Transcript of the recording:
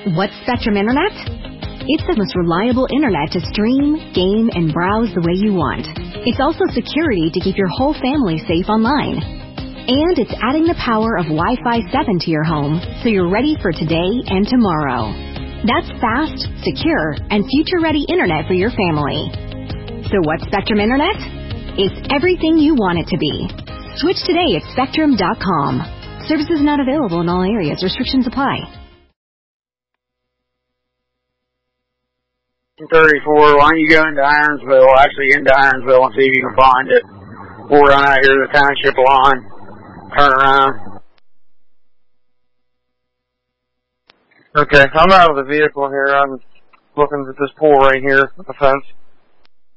What's Spectrum Internet? It's the most reliable internet to stream, game, and browse the way you want. It's also security to keep your whole family safe online. And it's adding the power of Wi-Fi 7 to your home so you're ready for today and tomorrow. That's fast, secure, and future-ready internet for your family. So what's Spectrum Internet? It's everything you want it to be. Switch today at Spectrum.com. Services not available in all areas. Restrictions apply. 34, why don't you go into Ironsville, actually into Ironsville, and see if you can find it. We'll run out here to the township line, turn around. Okay, I'm out of the vehicle here. I'm looking at this pole right here, at the fence.